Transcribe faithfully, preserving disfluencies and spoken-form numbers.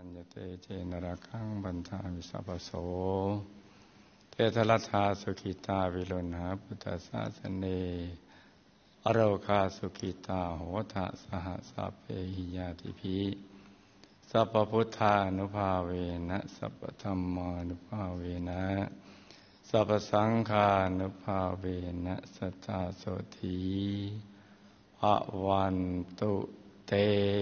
ญญเตเจนระคังบันทามิสัพพโสเตทรัตถาสุขิตาวิรุณหาพุทธศาสเนอโรคาสุขิตาโหทะสหสัพเพหิยาติภิสัพพพุทธานุภาเวนะสัพพธัมมานุภาเวนะสัพพสังฆานุภาเวนะสัทธาโสธีภวันตุเต